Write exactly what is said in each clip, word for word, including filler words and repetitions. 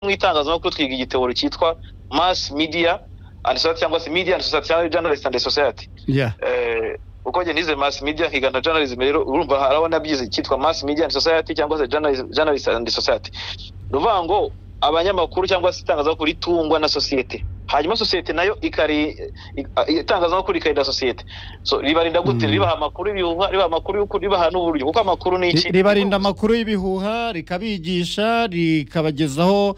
mwitangazamakuru twiga igitebo cyitwa mass media and society cyangwa se media and society journalist and society yeah eh uko je nize mass media nkigana journalism rero urumva harabona byize cyitwa mass media and society cyangwa se journalist and society ruvango abanyamakuru cyangwa se itangazamakuru itungwa na societe hanyuma societe nayo ikari itangazamakuru ikaida societe so ribarinda gute mm. ribaha amakuru ibihuha ribaha amakuru y'ukuri ribaha n'uburyo kuko amakuru ni iki ribarinda amakuru y'ibihuha rikabigisha rikabagezaho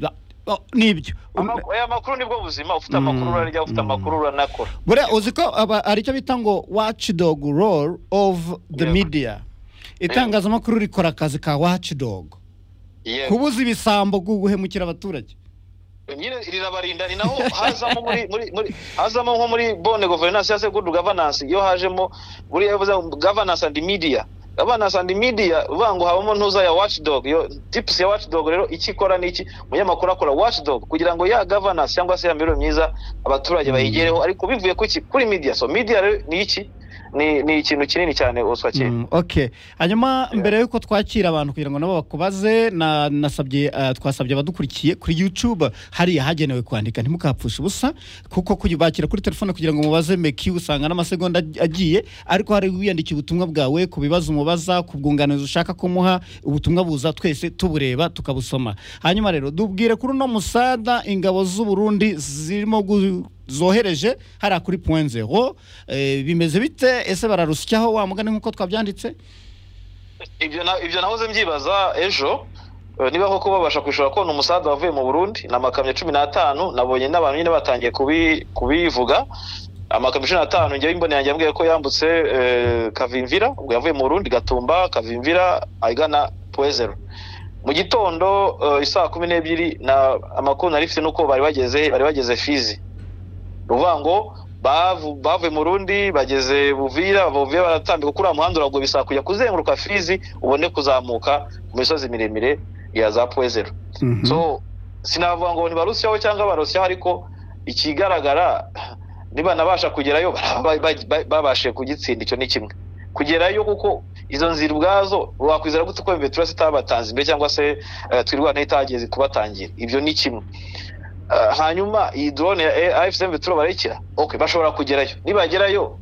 nibyo aya makuru nibwo buzima ufite amakuru urarya ufite amakuru uranakora bure uziko ari cyo bita ngo watchdog role of the yeah. media itangazamakuru rikora akazi ka watchdog yeah. kubuza ibisambo guhemukira abaturage nyine rirabarinda ni naho hazamo muri muri muri hazamo nko muri bonne governance ya good governance yo hajemo buri yavuze governance and media governance and media uvango habamo ntuza ya watchdog yo tips ya watchdog rero ikikora niki munyamakuru akora watchdog kugira ngo ya governance cyangwa se ya miro myiza abaturage bayigereho ariko bivuye ku iki kuri media so media rero ni iki ni ni ikintu kinini cyane uswa cyane mm, okay hanyuma yeah. mbere yuko twakira abantu kugira ngo nabo bakubaze na nasabye uh, twasabye abadukurikiye kuri YouTube hari hagenewe kwandika ntimukapfusha ubusa kuko kuyibakira kuri telefone kugira ngo mubaze meki usanga n'amasegonda agiye ariko hari wiyandikiye ubutumwa bwawe kubibaza umubaza kubwunganiza ushaka kumuha ubutumwa buza twese tubureba tukabusoma hanyuma rero dubwire kuri no musada ingabo z'u Burundi zirimo zohereje hari kuri point zero eh, bimeze bite ese bararusyaho wa mugane nkuko twabyanditse ibyo na ibyo nahoze mbyibaza ejo niba koko babasha kwishura ko n'umusada wavuye mu Burundi na makamyo cumi n'atanu nabonye n'abantu nyine batangiye kubi kubivuga amakamyo cumi n'atanu ngiye imbone yanjye ambwiye ko yambutse eh, Kavimvira ubwo yavuye mu Burundi Gatumba Kavimvira ayigana point zero mu gitondo uh, isaa kumi n'ebyiri na amakuru narifite nuko bari bageze bari bageze Fizi ruvango bavu bave mu Burundi bageze Buvira bavuye baratambika kuri amuhanda urago bisakuya kuzenguruka Fizi ubone kuzamuka mu misozi miremire ya za point zero mm -hmm. so sinavuga ngo ntibarusyaho cyangwa barusyaho ariko ikigaragara niba nabasha kugerayo babashe kugitsinda icyo ni kimwe kugerayo kuko izo nzira ubwazo wakwizera gute ko Mvetura sitabatanze imbere cyangwa se uh, twirwana itageze kubatangira ibyo ni kimwe uh, hanyuma iyi drone ya A F C Mvetura barekira okay bashobora kugerayo nibagerayo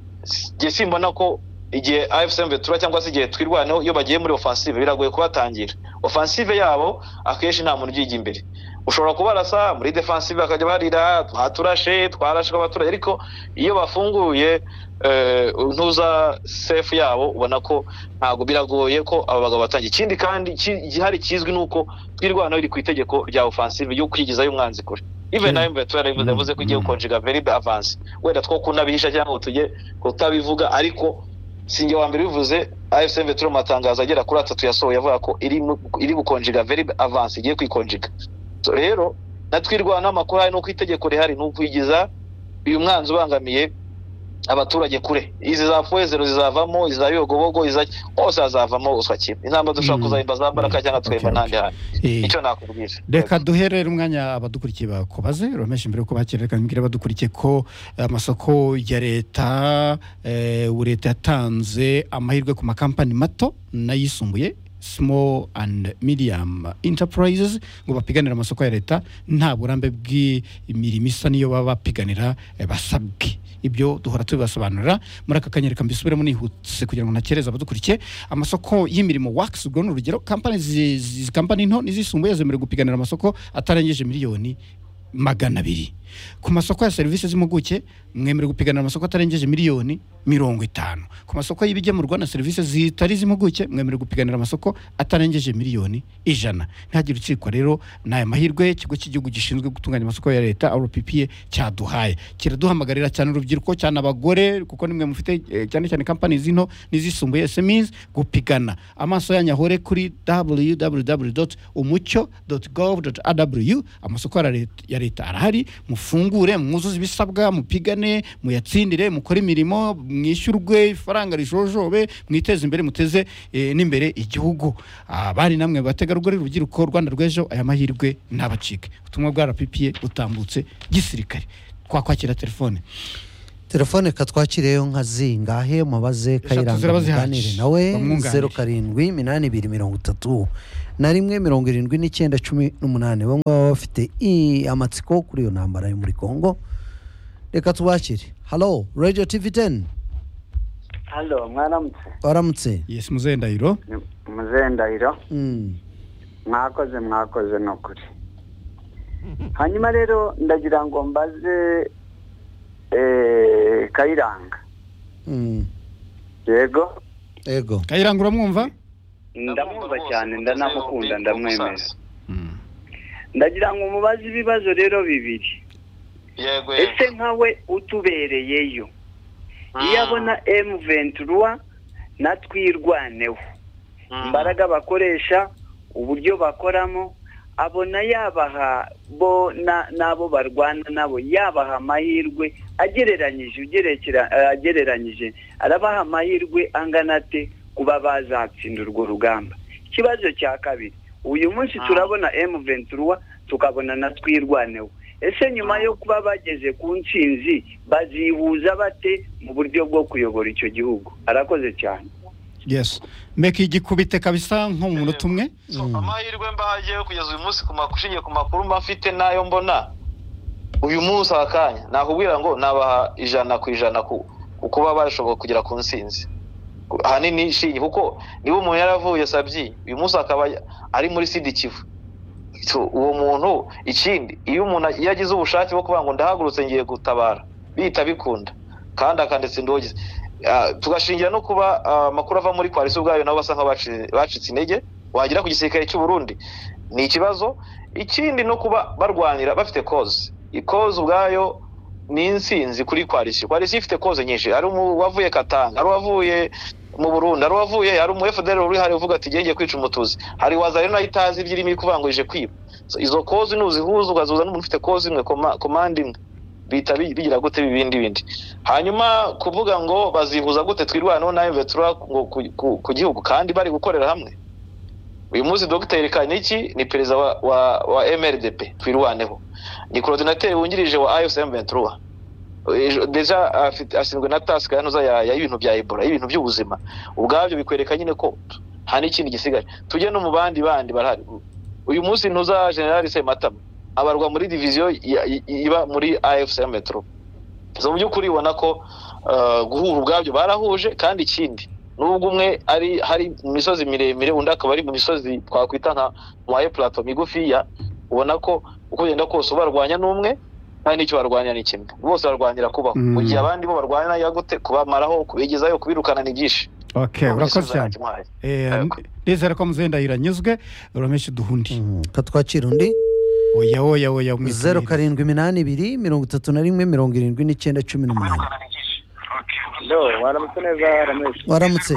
je simbona ko igihe A F C Mvetura cyangwa se igihe twirwaneho iyo bagiye muri offensive biragoye kubatangira offensive yabo akeshi nta muntu ugiye imbere ushobora kubarasa muri defensive bakajya barira twaturashe twarashwe abaturage ariko iyo bafunguye eh ntuza safe yabo ubona ko ntago biragoye ko aba bagabo batangiye ikindi kandi gihari kizwi nuko twirwana biri ku itegeko rya offensive yo kwigizayo umwanzi kure even nayo Mvetura yavuze ko igiye gukonjiga very advance wenda two kunabihisha cyangwa tujye kutabivuga ariko singe wa mbere bivuze A F C Mvetura matangazo agera kuri atatu yasohoye avuga ko iri iri gukonjiga very advance igiye kwikonjiga so rero natwirwana amakuru ari no kwitegeko rihari no kwigiza uyu mwanzi ubangamiye abaturage kure izi za Fwezero zizavamo izayogobogo iza ose azavamo uswakira intamba dushaka kuzahimba za baraka cyangwa twemba nande hano icyo nakubwira reka duherere umwanya abadukurikiye bakobaze romesha imbere ko bakireka mbwira abadukurikiye ko amasoko ya leta eh ureta yatanze amahirwe ku makampani mato nayisumbuye small and medium enterprises ngo bapiganira amasoko ya leta nta burambe bw'imirimo isa niyo baba bapiganira basabwe ibyo duhora tubibasobanurira muri aka kanyeri kambisubire mu nihutse kugira ngo nakereza abadukurikiye amasoko y'imirimo works ubwo n'urugero company zi company nto nizisumbuye zemerewe gupiganira amasoko atarengeje miliyoni magana abiri ku masoko ya services z'impuguke mwemerewe gupiganira amasoko atarengeje miliyoni mirongo itanu ku masoko y'ibigemurwa na services zitari z'impuguke mwemerewe gupiganira amasoko atarengeje miliyoni ijana ntihagire ucikwa rero n'aya mahirwe ikigo cy'igihugu gishinzwe gutunganya amasoko ya leta R P P A cyaduhaye kiraduhamagarira cyane urubyiruko cyane abagore kuko nimwe mufite eh, cyane cyane companies into nizisumbuye S M Es gupigana amaso yanyahore kuri w w w dot umucyo dot gov dot a w amasoko ya leta arahari mufungure mwuzuze ibisabwa mupigane muyatsindire mukora imirimo mwishyurwe ifaranga rishojobe mwiteze imbere muteze e, n'imbere igihugu abari namwe bategarugori rubyiruko Rwanda rwejo aya mahirwe ntabacike utumwa bwa R P P A utambutse gisirikare kwa kwakira telefone telefone katwakireyo nka zingahe mubaze Kayiranga muganire nawe zero karindwi iminani ibiri mirongo itatu na rimwe mirongo irindwi n'icyenda cumi n'umunani bamwe baba bafite amatsiko kuri iyo ntambara yo muri Kongo. Reka tubakire. Hello Radio T V ten. Hello mwaramutse. Waramutse. Yes Muzendahiro. Muzendahiro. Mm. Mwakoze mwakoze nokuri. Hanyuma rero ndagira ngo mbaze eh Kayiranga. Mm. Yego. Yego. Kayiranga uramwumva? Ndamwumva cyane ndanamukunda ndamwemera. Mm. Ndagira ngo mubaze ibibazo rero bibiri. Yego. Ese nkawe utubereyeyo. Iyo abona M vingt-trois natwirwaneho. Imbaraga bakoresha uburyo bakoramo abona yabaha bo na nabo barwana nabo yabaha amahirwe agereranyije ugerekera agereranyije arabaha amahirwe angana te kuba bazatsinda urwo rugamba. Kibazo cya kabiri uyu munsi turabona M vingt-trois tukabona natwirwaneho. Ese nyuma yo kuba bageze ku ntsinzi bazihuza bate mu buryo bwo kuyobora icyo gihugu? Arakoze cyane. Yes. Meki igikubite kabisa nko mu munota umwe. Amahirwe mbahagiye kugeza uyu munsi ku makushinye ku makuru mafite nayo mbona. Uyu munsi akanya nakubwira ngo nabaha ijana ku ijana ku kuba bashoboka kugera ku ntsinzi. Hanini shinyi kuko niba umuntu yaravuye Sabyi uyu munsi akaba ari muri Sud Kivu. Uwo muntu ikindi iyo umuntu yagize ubushake bwo kuvuga ngo ndahagurutse ngiye gutabara bita bikunda kandi akandetse ndogize tugashingira no kuba amakuru ava muri Kwalisi ubwayo nabo basa nk'abacitse intege wagira ku gisirikare cy'u Burundi ni ikibazo. Ikindi no kuba barwanira bafite cause ikoze ubwayo ni insinzi kuri Kwalisi. Kwalisi ifite cause nyinshi ari wavuye Katanga ari wavuye mu Burundi ari wavuye ari mu F D L uri hari uvuga ati genge kwica umutuzi hari wazari no itazi ibyirimi kuvangurije kwiba. So, izo cause nuzihuza ugazuza n'umuntu ufite cause imwe command imwe bita bigira gute bibindi bindi. Hanyuma kuvuga ngo bazihuza gute twirwana na M vingt-trois ku gihugu kandi bari gukorera hamwe. Uyu munsi Dr Kaniki ni perezida wa, wa, wa M R D P twirwaneho. Ni coordinateur wungirije wa A F C M vingt-trois. Deja ashinzwe na task yanoza ya, ya ibintu bya Ebola ibintu by'ubuzima. Ubwabyo bikwereka nyine ko nta n'ikindi gisigaye. Tujye no mu bandi bandi barahari. Uyu munsi ntuza General Sematama abarwa muri division iba muri A F C M vingt-trois. Zo mu byukuri ubona ko uh, guhura ubwabyo barahuje kandi ikindi nubwo umwe ari hari mu misozi miremire undi akaba ari mu misozi twakwita nka Mwaye Plateau migufiya ubona ko uko genda kose barwanya n'umwe kandi nicyo barwanya ni kimwe bose barwanira kubaho mu gihe abandi bo barwanya yagute kubamaraho kubigezayo kubirukana ni byinshi. Okay, urakoze cyane. Eh nizera ko Muzendahiro anyuzwe urameshe duhundi. Katwakira undi oya oya oya zero karindwi iminani ibiri mirongo itatu na rimwe mirongo irindwi n'icyenda cumi n'umunani. Ndo waramutse neza Ramesh. Waramutse.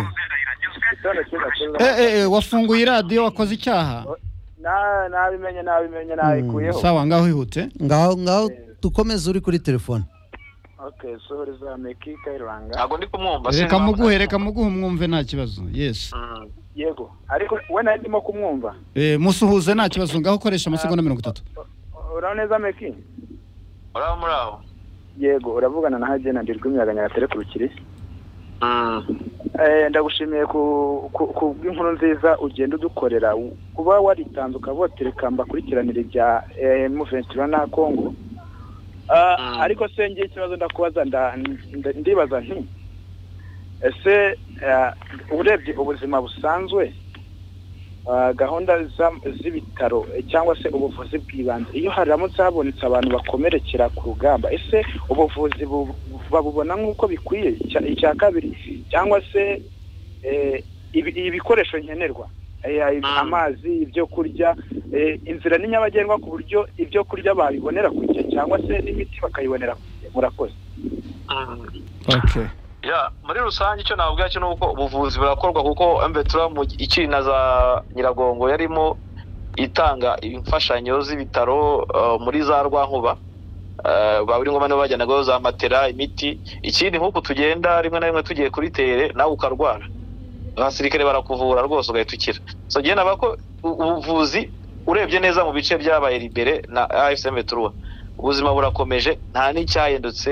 Eh eh wafunguye radio wakoze icyaha. Na nabimenye nabimenye nayikuyeho. Sawa ngaho ihute. Ngaho ngaho tukomeze uri kuri telefone. Okay, sorry za Meki Kayiranga. Ntago ndi kumwumva. Reka muguhe reka muguhe umwumve nta kibazo. Yes. Mm. Yego. Ariko we ndimo kumwumva. Eh musuhuze nta kibazo ngaho ukoresha amasegonda mirongo itatu. Uraho neza Meki? Uraho muraho. Yego uravugana na Hagena ndirwa imiyaga Nyagatare ku Rukiri. Mm. Eh ndagushimiye ku ku bw'inkuru nziza ugenda udukorera kuba waritanze ukabotereka mbakurikiranire bya M vingt-trois na Kongo. Ah uh, ariko se ngiye ikibazo ndakubaza ndibaza nti ese uh, urebye ubuzima busanzwe uh, gahunda z'ibitaro cyangwa se ubuvuzi bw'ibanze iyo haramutse habonetse abantu bakomerekera ku rugamba ese ubuvuzi babubona nk'uko bikwiye icya kabiri cyangwa se ibikoresho nkenerwa amazi ibyo kurya inzira ni nyabagendwa ku buryo ibyo kurya babibonera ku gihe cyangwa se n'imiti bakayibonera murakoze. Okay. Ya muri rusange icyo navuga cyo nuko ubuvuzi burakorwa kuko M vingt-trois mu ikina za Nyiragongo yarimo itanga imfashanyo z'ibitaro uh, muri za Rwankuba uh, babiri ngoma no bajyanaga za matera imiti ikindi nkuko tugenda rimwe na rimwe tugiye kuri tere nawe ukarwara abasirikare barakuvura rwose ugahitukira. So genda bako ubuvuzi urebye neza mu bice byabaye libere na A F C M vingt-trois ubuzima burakomeje nta n'icyahindutse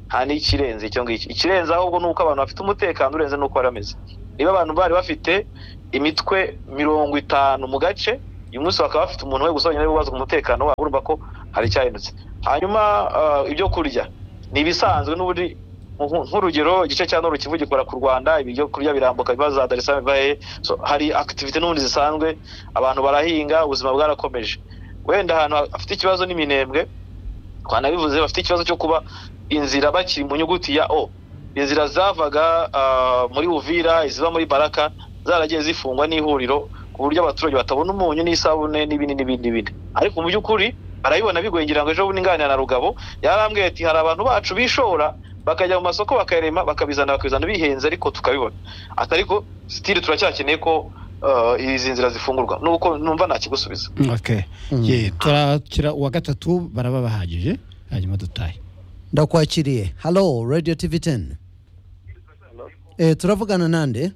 nta n'ikirenze icyo ngicyo. Ikirenze ahubwo nuko abantu bafite umutekano urenze nuko barameze. Niba abantu bari bafite imitwe mirongo itanu mu gace, uyu munsi bakaba bafite umuntu we gusobanura ibibazo ku mutekano wabo, urumva ko hari cyahindutse. Hanyuma uh, ibyo kurya ni ibisanzwe n'uburi nk'urugero igice cya Nord Kivu gikora ku Rwanda, ibyo kurya birambuka bibaza Dar es Salaam bahe, so hari activity n'ubundi zisanzwe, abantu barahinga, ubuzima bwarakomeje. Wenda ahantu afite ikibazo n'iminembwe, kwana bivuze bafite ikibazo cyo kuba inzira bakiri mu nyuguti ya O, inzira zavaga uh, muri Uvira iziba muri Baraka zaragiye zifungwa n'ihuriro ku buryo abaturage batabona umunyu n'isabune n'ibindi n'ibindi n'ibindi. Ariko mu by'ukuri barabibona bigwengera ngo ejo buningana na Rugabo yarambwiye ati hari abantu bacu bishora bakajya mu masoko bakayarema bakabizana bakabizana bihenze, ariko tukabibona atariko still turacyakeneye ko uh, izi nzira zifungurwa, nuko numva nta kigusubiza. Okay. Mm. Ye turakira uwa gatatu baraba bahagije hanyuma dutaye. Ndakwakiriye. Hello Radio T V ten. Eh turavugana nande?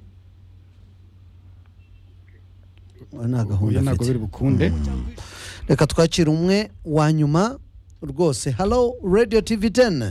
Wana gahunda nago biri bukunde. Reka twakira umwe wa nyuma rwose. Hello Radio T V ten.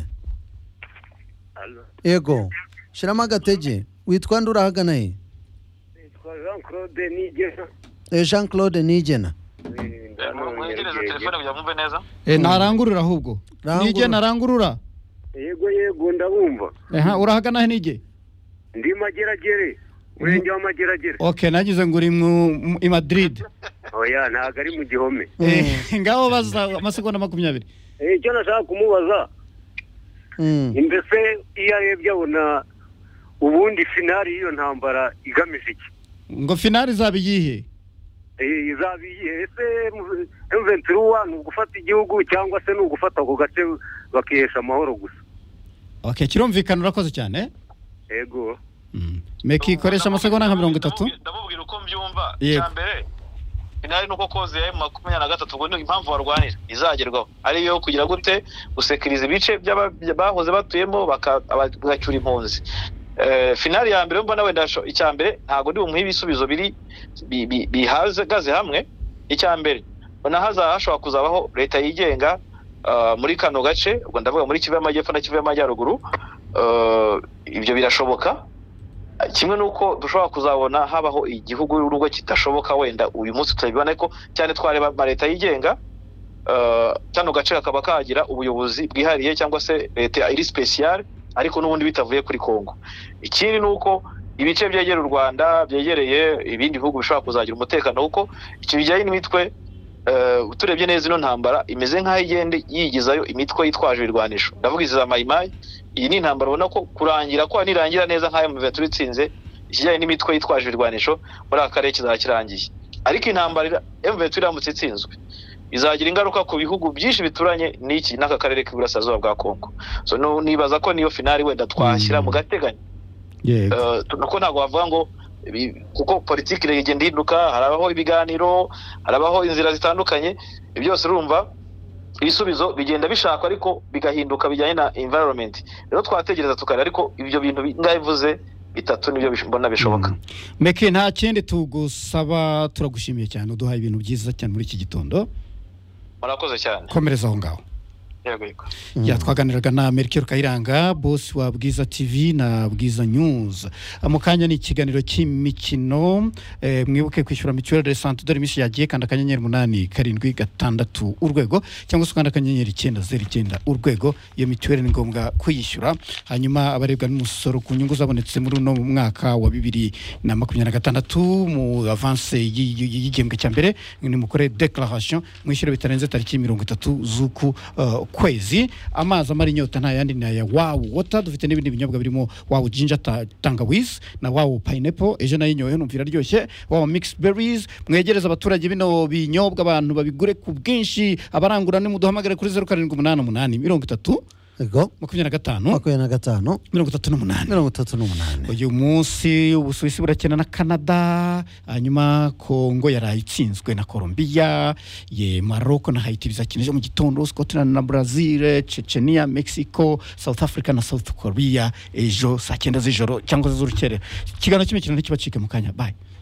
Hello. Ego. Shirama gatege. Witwa ndura hagana he? Witwa Jean Claude Nigena. Eh Jean Claude Nigena. Mwegereza telefone kugira mumve neza. Eh narangurura ahubwo. Nige narangurura. Yego yego ndabumva. Eh urahagana he Nige? Ndi Mageragere. Urenge wa Mageragere. Okay, nagize nguri mu i Madrid. Oya ntago ari mu gihome. Eh ngaho baza amasegonda makumyabiri. Eh icyo nashaka kumubaza. Mm. Imbese iyo arebye abona ubundi finali iyo ntambara igamije iki? Ngo finali zabiyihe? Eh izabiyihe ese M vingt-trois ni ugufata igihugu cyangwa se ni ugufata ako gace bakihesha amahoro gusa? Okay, kirumvikana urakoze cyane. Yego. Mm. Meki koresha amasegonda nka mirongo itatu. Ndamubwira uko mbyumva. Cyambere finali nuko koze ya makumyabiri na gatatu ngo impamvu barwanira izagerwaho ari yo kugira gute gusekiriza ibice by'abahoze batuyemo bakacyura impunzi. Eh finali ya mbere mbona wenda icyambere ntago ndi umuhe ibisubizo biri bihaze gaze hamwe. Icyambere bona haza hashobora kuzabaho leta yigenga uh, muri kano gace, ubwo ndavuga muri Kivu y'Amajyepfo na Kivu y'Amajyaruguru. Uh, ibyo birashoboka. Kimwe nuko dushobora kuzabona habaho igihugu urugo kitashoboka, wenda uyu munsi turabibona ko cyane twareba leta yigenga uh, cyano gace akaba kagira ubuyobozi bwihariye cyangwa se leta iri special, ariko nubundi bitavuye kuri Kongo. Ikindi nuko ibice byegera u Rwanda byegereye ibindi bihugu bishobora kuzagira umutekano, uko icyo bijyanye n'imitwe uh, turebye neza ino ntambara imeze nk'aho igende yigizayo imitwe yitwaje irwanisho. Ndavuga izi za Maimai. Iyi ni intambara ubona ko kurangira ko nirangira neza nk'ayo mu veturi tsinze ikijyanye n'imitwe yitwaje irwanisho muri akarere kizakirangiye. Ariko intambara M vingt-trois iramutse itsinzwe izagira ingaruka ku bihugu byinshi bituranye n'iki n'aka karere k'Iburasirazuba bwa Kongo. So no nibaza ko niyo finali wenda twashyira mu gateganyo. Yego. Uh, nuko ntago bavuga ngo kuko politiki igenda ihinduka, harabaho ibiganiro, harabaho inzira zitandukanye, byose urumva ibisubizo bigenda bishaka ariko bigahinduka bijyanye na environment. Rero twategereza tukari, ariko ibyo bintu ngayivuze bitatu nibyo mbona bishoboka. Mm. Meke nta kindi tugusaba, turagushimiye cyane uduhaye ibintu byiza cyane muri iki gitondo. Murakoze cyane. Komereza aho ngaho. Yego yego. Mm. Ya twaganiraga na Melchior Kayiranga, boss wa Bwiza T V na Bwiza News. Amukanya ni ikiganiro cy'imikino, eh, mwibuke kwishyura mutuelle de santé dore imisi yagiye kandi akanyenyeri umunani karindwi gatandatu urwego cyangwa se kandi akanyenyeri icyenda zeru icyenda urwego. Iyo mutuelle ni ngombwa kuyishyura. Hanyuma abarebwa n'umusoro ku nyungu zabonetse muri uno mwaka wa bibiri na makumyabiri na gatandatu mu avance y'igihembwe cya mbere ni mukore declaration mwishyura bitarenze tariki mirongo itatu z'uku uh, kwezi. Amazi amara inyota nta yandi na ya Wow Water, dufite n'ibindi binyobwa birimo Wow Ginger Tangawizi na Wow Pineapple, ejo nayinyoye numvira ryoshye. Wow Mixed Berries, mwegereza abaturage bino binyobwa abantu babigure ku bwinshi. Abarangura ni muduhamagare kuri zeru karindwi umunani umunani mirongo itatu Ego makumyabiri na gatanu makumyabiri na gatanu mirongo itatu n'umunani mirongo itatu n'umunani. Uyu munsi Ubusuwisi burakina na Canada, hanyuma Kongo yarayitsinzwe na Colombia, ye Morocco na Haiti bizakinije mu gitondo, Scotland na Brazil, Chechnya, Mexico, South Africa na South Korea ejo saa cyenda z'ijoro cyangwa z'urukere. Ikiganiro cy'imikino ntikibacike mu kanya. Bye.